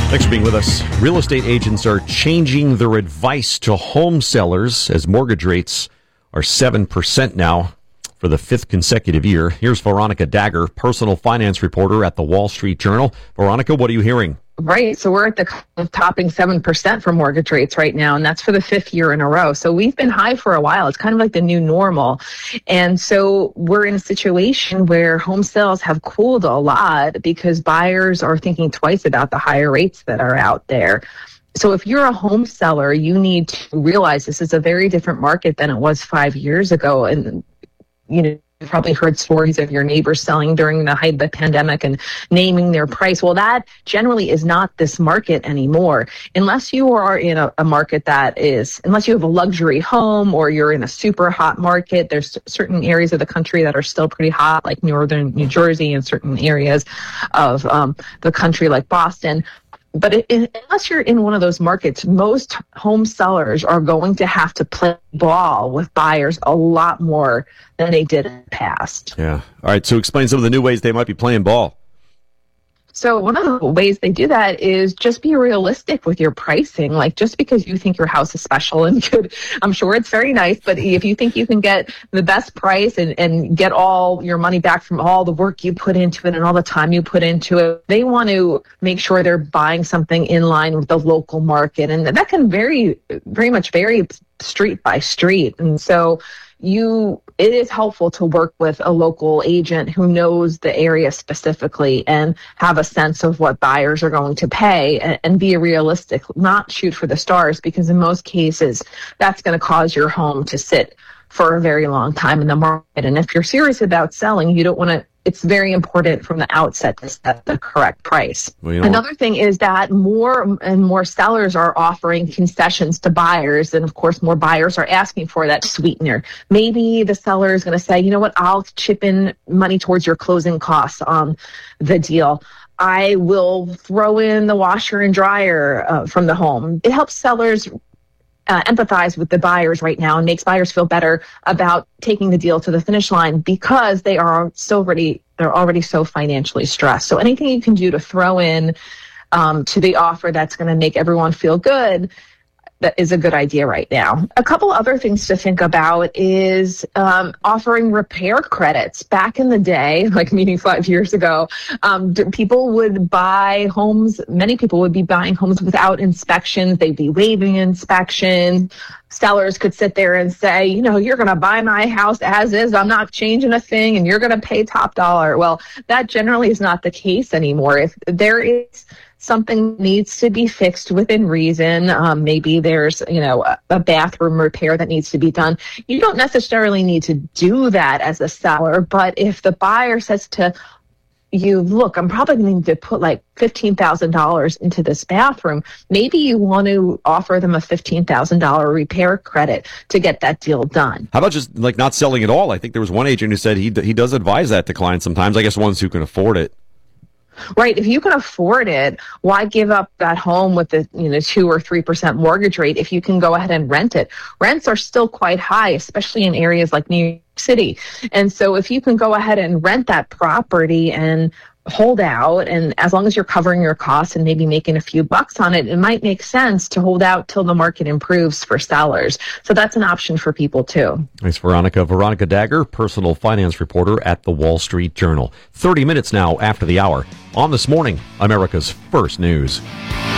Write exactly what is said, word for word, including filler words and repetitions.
Thanks for being with us. Real estate agents are changing their advice to home sellers as mortgage rates are seven percent now for the fifth consecutive year. Here's Veronica Dagher, personal finance reporter at the Wall Street Journal. Veronica, what are you hearing? Right. So we're at the topping seven percent for mortgage rates right now, and that's for the fifth year in a row. So we've been high for a while. It's kind of like the new normal. And so we're in a situation where home sales have cooled a lot because buyers are thinking twice about the higher rates that are out there. So if you're a home seller, you need to realize this is a very different market than it was five years ago. And, you know, you've probably heard stories of your neighbors selling during the height of the pandemic and naming their price. Well, that generally is not this market anymore. Unless you are in a, a market that is, unless you have a luxury home or you're in a super hot market, there's certain areas of the country that are still pretty hot, like northern New Jersey and certain areas of um, the country like Boston. But it, it, unless you're in one of those markets, most home sellers are going to have to play ball with buyers a lot more than they did in the past. Yeah. All right. So explain some of the new ways they might be playing ball. So one of the ways they do that is just be realistic with your pricing. Like, just because you think your house is special and good, I'm sure it's very nice, but if you think you can get the best price and, and get all your money back from all the work you put into it and all the time you put into it, they want to make sure they're buying something in line with the local market. And that can vary, very much vary street by street. And so you, it is helpful to work with a local agent who knows the area specifically and have a sense of what buyers are going to pay, and, and be realistic, not shoot for the stars, because in most cases that's going to cause your home to sit for a very long time in the market. And if you're serious about selling, you don't want to, it's very important from the outset to set the correct price. Well, you know, Another thing is that more and more sellers are offering concessions to buyers. And of course, more buyers are asking for that sweetener. Maybe the seller is going to say, you know what, I'll chip in money towards your closing costs on the deal. I will throw in the washer and dryer uh, from the home. It helps sellers Uh, empathize with the buyers right now and makes buyers feel better about taking the deal to the finish line, because they are so already they're already so financially stressed. So anything you can do to throw in um, to the offer that's going to make everyone feel good, that is a good idea right now. A couple other things to think about is um, offering repair credits. Back in the day, like meaning five years ago, um, people would buy homes, many people would be buying homes without inspections. They'd be waiving inspections. Sellers could sit there and say, you know, you're going to buy my house as is. I'm not changing a thing, and you're going to pay top dollar. Well, that generally is not the case anymore. If there is something needs to be fixed within reason, um, maybe there's, you know, a, a bathroom repair that needs to be done, you don't necessarily need to do that as a seller. But if the buyer says to you, look, I'm probably going to need to put like fifteen thousand dollars into this bathroom, maybe you want to offer them a fifteen thousand dollars repair credit to get that deal done. How about just like not selling at all? I think there was one agent who said he he does advise that to clients sometimes. I guess ones who can afford it. Right. If you can afford it, why give up that home with the, you know, two or three percent mortgage rate if you can go ahead and rent it? Rents are still quite high, especially in areas like New York City. And so if you can go ahead and rent that property and hold out, and as long as you're covering your costs and maybe making a few bucks on it, it might make sense to hold out till the market improves for sellers. So that's an option for people too. Thanks, Veronica. Veronica Dagher, personal finance reporter at the Wall Street Journal. thirty minutes now after the hour on This Morning, America's First News.